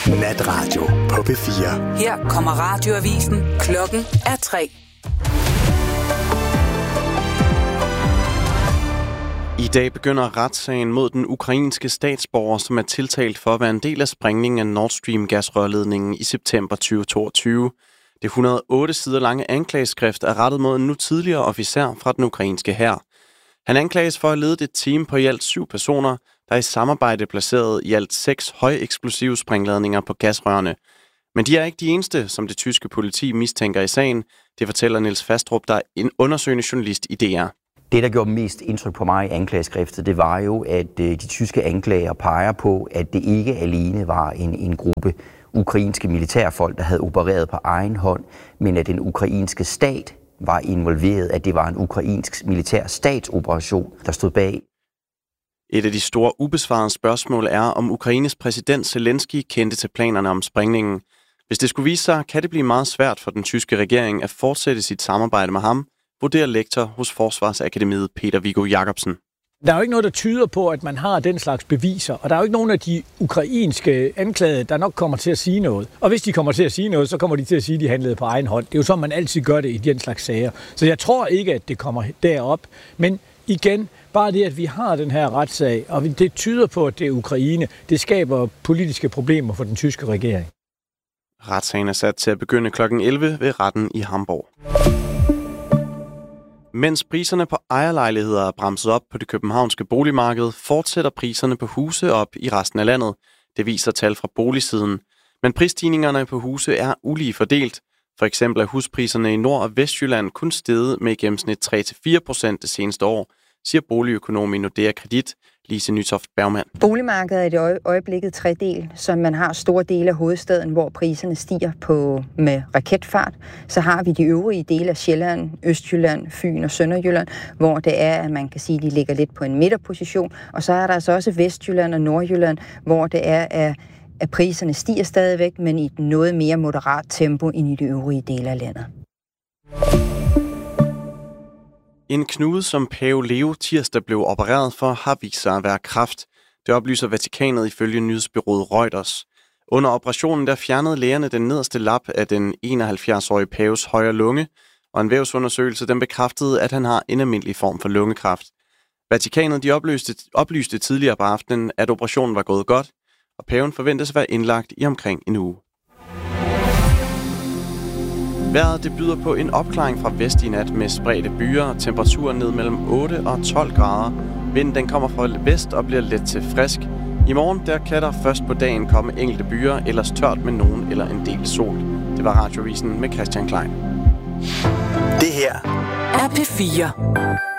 Natradio på P4. Her kommer radioavisen. Klokken er 3. I dag begynder retssagen mod den ukrainske statsborger, som er tiltalt for at være en del af sprængningen af Nord Stream gasrørledningen i september 2022. Det 108 sider lange anklageskrift er rettet mod en nu tidligere officer fra den ukrainske hær. Han anklages for at lede et team på i alt 7 personer, der i samarbejde placeret i alt 6 højeksplosive sprængladninger på gasrørene. Men de er ikke de eneste, som det tyske politi mistænker i sagen. Det fortæller Niels Fastrup, der er en undersøgende journalist i DR. Det, der gjorde mest indtryk på mig i anklageskriftet, det var jo, at de tyske anklager peger på, at det ikke alene var en gruppe ukrainske militærfolk, der havde opereret på egen hånd, men at den ukrainske stat var involveret, at det var en ukrainsk militær statsoperation, der stod bag. Et af de store ubesvarede spørgsmål er, om Ukraines præsident Zelensky kendte til planerne om sprængningen. Hvis det skulle vise sig, kan det blive meget svært for den tyske regering at fortsætte sit samarbejde med ham, vurderer lektor hos Forsvarsakademiet Peter Viggo Jacobsen. Der er jo ikke noget, der tyder på, at man har den slags beviser, og der er jo ikke nogen af de ukrainske anklagede, der nok kommer til at sige noget. Og hvis de kommer til at sige noget, så kommer de til at sige, at de handlede på egen hånd. Det er jo sådan, man altid gør det i den slags sager. Så jeg tror ikke, at det kommer derop. Men igen, bare det, at vi har den her retssag, og det tyder på, at det er Ukraine, det skaber politiske problemer for den tyske regering. Retssagen er sat til at begynde kl. 11 ved retten i Hamburg. Mens priserne på ejerlejligheder er bremset op på det københavnske boligmarked, fortsætter priserne på huse op i resten af landet. Det viser tal fra boligsiden. Men prisstigningerne på huse er ulige fordelt. For eksempel er huspriserne i Nord- og Vestjylland kun steget med i gennemsnit 3-4% det seneste år, siger boligøkonom i Nordea Kredit, Lise Nytoft Bergmann. Boligmarkedet er i øjeblikket tredelt, så man har store dele af hovedstaden, hvor priserne stiger med raketfart. Så har vi de øvrige dele af Sjælland, Østjylland, Fyn og Sønderjylland, hvor det er, at man kan sige, at de ligger lidt på en midterposition. Og så er der altså også Vestjylland og Nordjylland, hvor det er, at priserne stiger stadigvæk, men i et noget mere moderat tempo end i de øvrige dele af landet. En knude, som Pave Leo tirsdag blev opereret for, har vist sig at være kræft. Det oplyser Vatikanet ifølge nyhedsbureauet Reuters. Under operationen der fjernede lægerne den nederste lap af den 71-årige paves højre lunge, og en vævsundersøgelse den bekræftede, at han har en almindelig form for lungekræft. Vatikanet de oplyste tidligere på aftenen, at operationen var gået godt, og paven forventes at være indlagt i omkring en uge. Vejret det byder på en opklaring fra vest i nat med spredte byer, temperaturen ned mellem 8 og 12 grader. Vinden den kommer fra vest og bliver let til frisk. I morgen der kan der først på dagen komme enkelte byer, ellers tørt med nogen eller en del sol. Det var Radioavisen med Christian Klein. Det her er P4.